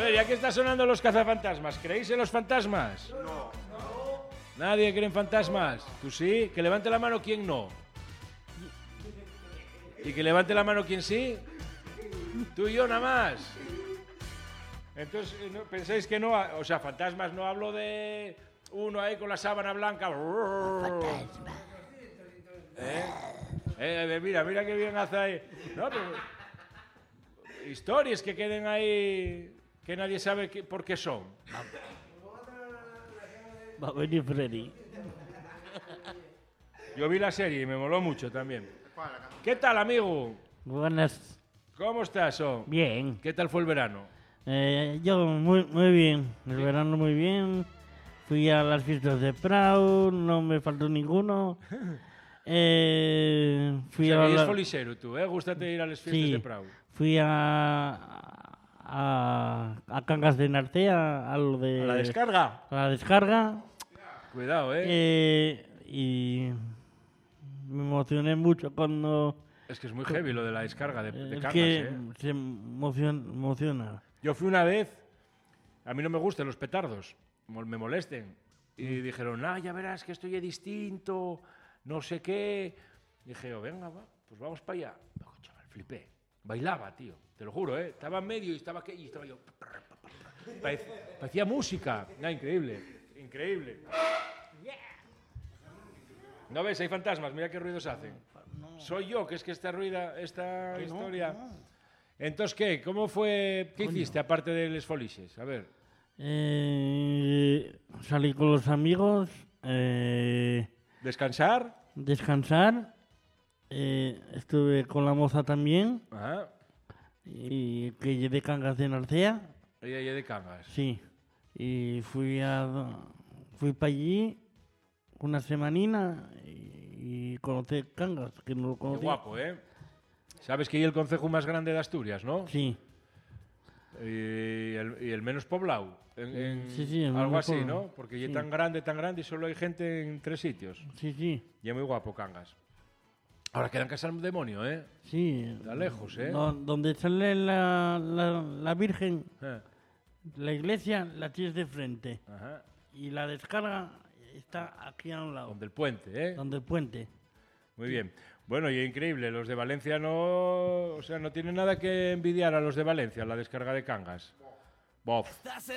ver, ya que está sonando los cazafantasmas, ¿creéis en los fantasmas? No. ¿Nadie cree en fantasmas? ¿Tú sí? Que levante la mano quien no. ¿Y que levante la mano quien sí? Tú y yo nada más. Entonces, ¿no? ¿Pensáis que no? O sea, fantasmas, no hablo de uno ahí con la sábana blanca. Fantasma. Mira qué bien hace ahí. No, pero historias que queden ahí que nadie sabe por qué son. Va a venir Freddy. Yo vi la serie y me moló mucho también. ¿Qué tal, amigo? Buenas. ¿Cómo estás, Bien. ¿Qué tal fue el verano? Yo muy bien. El verano muy bien. Fui a las fiestas de Prau, no me faltó ninguno. Fui O sea, a que la... eres folisero tú, ¿eh? Gústate ir a las fiestas de Prau. Fui a Cangas de Narcea, a lo de... ¿A la descarga? A la descarga. Cuidado, y me emocioné mucho cuando... Es que es muy heavy lo de la descarga de Cangas, que se emociona. Yo fui una vez, a mí no me gustan los petardos, me molesten. Y dijeron, ya verás que esto ya es distinto, no sé qué. Dije, venga, va, pues vamos para allá. Chaval, flipé. Bailaba, tío, te lo juro, ¿eh? Estaba en medio y estaba aquí y estaba yo. Parecía música. Increíble, increíble. ¿No ves? Hay fantasmas, mira qué ruidos hacen. No. Soy yo, que es que esta historia... No. Entonces, ¿qué? ¿Cómo fue? ¿Qué hiciste aparte de Les Foliches? A ver. Salí con los amigos. ¿Descansar? Descansar. Estuve con la moza también. Ajá. Y que llevé Cangas de Narcea. Ella de Cangas. Sí. Y fui para allí una semanina y conocí Cangas, que no lo conocía. Qué guapo, ¿eh? Sabes que hay el concejo más grande de Asturias, ¿no? Sí. Y el menos poblado. Sí, algo así, ¿no? Porque sí. Es tan grande y solo hay gente en 3 sitios. Sí. Y es muy guapo, Cangas. Ahora quedan casa al demonio, ¿eh? Sí. Está lejos, ¿eh? Donde sale la Virgen, la iglesia la tienes de frente. Ajá. Y la descarga está aquí a un lado. Donde el puente, ¿eh? Donde el puente. Muy bien. Bueno, y increíble, los de Valencia no tienen nada que envidiar a los de Valencia, la descarga de Cangas. Bof.